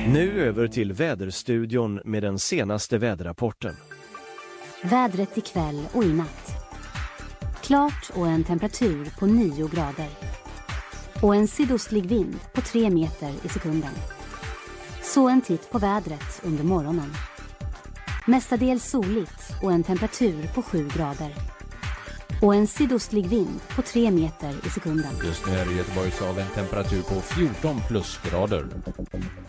Nu över till väderstudion med den senaste väderrapporten. Vädret ikväll och i natt. Klart och en temperatur på 9 grader. Och en sydostlig vind på 3 meter i sekunden. Så en titt på vädret under morgonen. Mestadels soligt och en temperatur på 7 grader. Och en sydostlig vind på 3 meter i sekunden. Just nu är det i Göteborgshav en temperatur på 14 plusgrader.